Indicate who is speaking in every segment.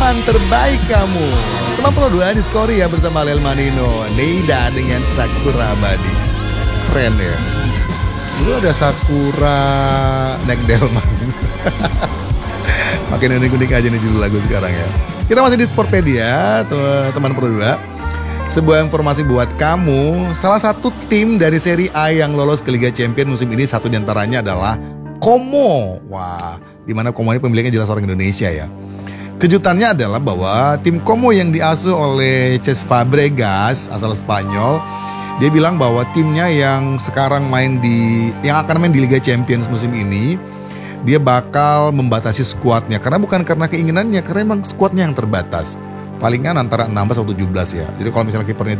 Speaker 1: teman terbaik kamu. Teman Pro 2 di Skoria bersama Lel Manino, Neida dengan Sakura Abadi. Keren ya. Dulu ada Sakura naik delman. Makin unik-unik aja nih judul lagu sekarang ya. Kita masih di Sportpedia, teman Pro 2. Sebuah informasi buat kamu, salah satu tim dari Serie A yang lolos ke Liga Champions musim ini, satu diantaranya adalah Como. Wah, dimana Como ini pemiliknya jelas orang Indonesia ya. Kejutannya adalah bahwa tim Como yang diasuh oleh Cesc Fabregas asal Spanyol, dia bilang bahwa timnya yang sekarang yang akan main di Liga Champions musim ini, dia bakal membatasi skuadnya bukan karena keinginannya, karena emang skuadnya yang terbatas. Palingan antara 16 atau 17 ya. Jadi kalau misalnya kipernya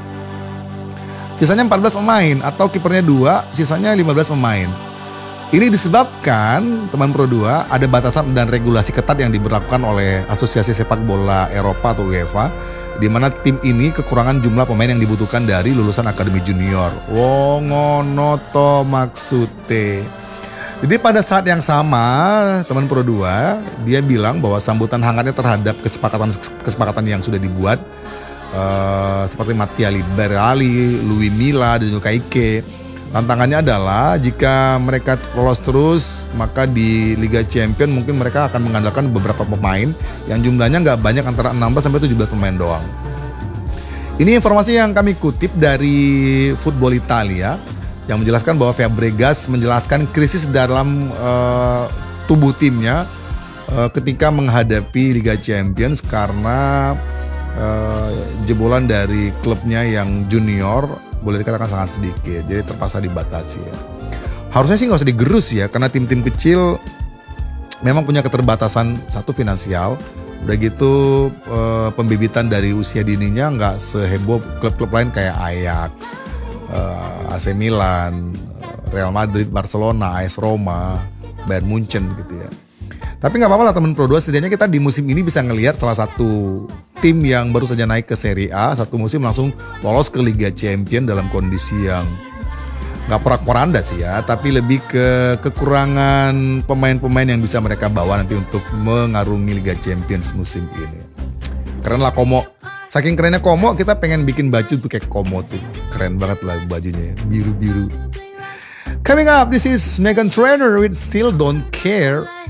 Speaker 1: 3, sisanya 14 pemain, atau kipernya 2, sisanya 15 pemain. Ini disebabkan, teman Pro 2, ada batasan dan regulasi ketat yang diberlakukan oleh Asosiasi Sepak Bola Eropa atau UEFA, di mana tim ini kekurangan jumlah pemain yang dibutuhkan dari lulusan akademi junior. Ngono to maksude. Jadi pada saat yang sama, teman Pro 2, dia bilang bahwa sambutan hangatnya terhadap kesepakatan yang sudah dibuat, seperti Mattia Liberali, Louis Milla, dan juga Ike. Tantangannya adalah jika mereka lolos terus, maka di Liga Champions mungkin mereka akan mengandalkan beberapa pemain yang jumlahnya nggak banyak, antara 16 sampai 17 pemain doang. Ini informasi yang kami kutip dari Football Italia, yang menjelaskan bahwa Fabregas menjelaskan krisis dalam tubuh timnya ketika menghadapi Liga Champions karena jebolan dari klubnya yang junior boleh dikatakan sangat sedikit, jadi terpaksa dibatasi ya. Harusnya sih nggak usah digerus ya, karena tim-tim kecil memang punya keterbatasan, satu finansial, udah gitu pembibitan dari usia dininya nggak seheboh klub-klub lain kayak Ajax, AC Milan, Real Madrid, Barcelona, AS Roma, Bayern Munchen gitu ya. Tapi nggak apa-apa lah teman Pro 2, setidaknya kita di musim ini bisa ngelihat salah satu tim yang baru saja naik ke Serie A, satu musim langsung lolos ke Liga Champions dalam kondisi yang nggak porak-poranda sih ya, tapi lebih ke kekurangan pemain-pemain yang bisa mereka bawa nanti untuk mengarungi Liga Champions musim ini. Keren lah Como. Saking kerennya Como, kita pengen bikin baju tuh kayak Como tuh. Keren banget lah bajunya, biru-biru. Coming up, this is Meghan Trainor with Still Don't Care.